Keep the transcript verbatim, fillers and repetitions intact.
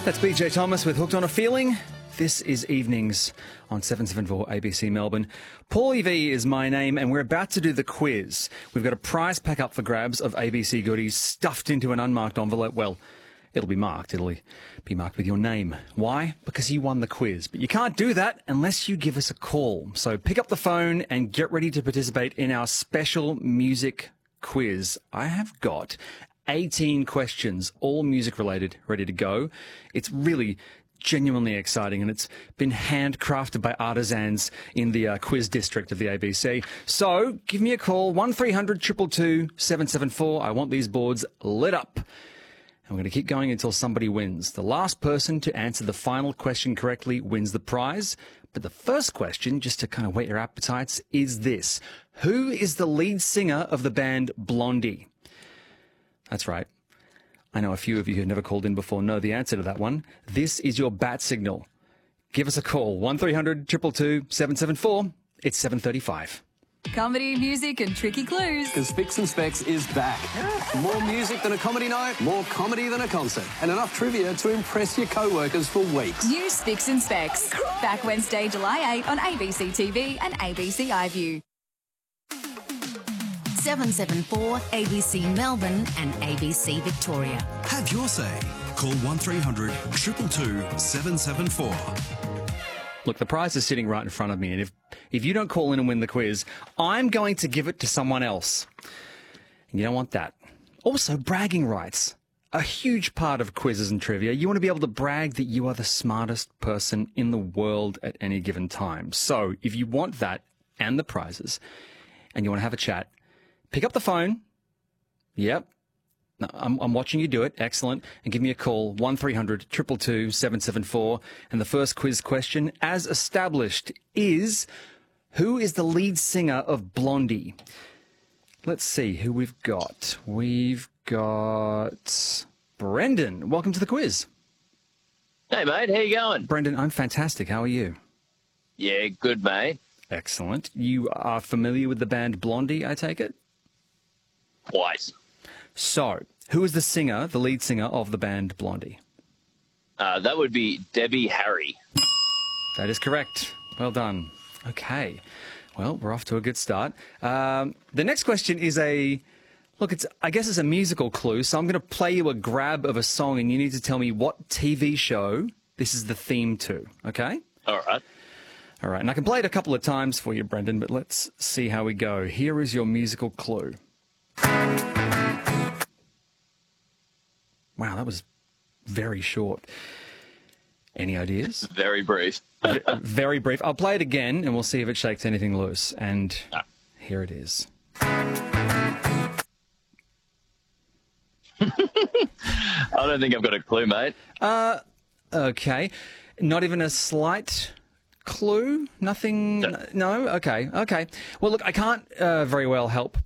That's B J Thomas with Hooked on a Feeling. This is Evenings on seven seventy-four A B C Melbourne. Paulie V is my name, and we're about to do the quiz. We've got a prize pack up for grabs of A B C goodies stuffed into an unmarked envelope. Well, it'll be marked. It'll be marked with your name. Why? Because you won the quiz. But you can't do that unless you give us a call. So pick up the phone and get ready to participate in our special music quiz. I have got eighteen questions, all music related, ready to go. It's really genuinely exciting, and it's been handcrafted by artisans in the uh, quiz district of the A B C. So give me a call, one three hundred two two two seven seven four. I want these boards lit up. And we're going to keep going until somebody wins. The last person to answer the final question correctly wins the prize. But the first question, just to kind of whet your appetites, is this. Who is the lead singer of the band Blondie? That's right. I know a few of you who've never called in before know the answer to that one. This is your bat signal. Give us a call, one three hundred two two two seven seven four. It's seven thirty-five. Comedy, music and tricky clues. Because Spicks and Specs is back. More music than a comedy night, more comedy than a concert, and enough trivia to impress your co-workers for weeks. New Spicks and Specs. Back Wednesday, July eighth on A B C T V and A B C iView. seven seven four A B C Melbourne and A B C Victoria. Have your say. Call one three hundred two two two seven seven four. Look, the prize is sitting right in front of me, and if, if you don't call in and win the quiz, I'm going to give it to someone else. And you don't want that. Also, bragging rights. A huge part of quizzes and trivia. You want to be able to brag that you are the smartest person in the world at any given time. So, if you want that and the prizes, and you want to have a chat, pick up the phone. Yep. No, I'm, I'm watching you do it. Excellent. And give me a call, one three hundred two two two seven seven four. And the first quiz question, as established, is who is the lead singer of Blondie? Let's see who we've got. We've got Brendan. Welcome to the quiz. Hey, mate. How you going? Brendan, I'm fantastic. How are you? Yeah, good, mate. Excellent. You are familiar with the band Blondie, I take it? Twice. So, who is the singer, the lead singer of the band Blondie? Uh, that would be Debbie Harry. That is correct. Well done. Okay. Well, we're off to a good start. Um, the next question is a, look, it's I guess it's a musical clue, so I'm going to play you a grab of a song, and you need to tell me what T V show this is the theme to, okay? All right. All right, and I can play it a couple of times for you, Brendan, but let's see how we go. Here is your musical clue. Wow, that was very short. Any ideas? Very brief. Very brief. I'll play it again, and we'll see if it shakes anything loose. And ah. Here it is. I don't think I've got a clue, mate. Uh, okay. Not even a slight clue? Nothing? No. no? Okay. Okay. Well, look, I can't uh, very well help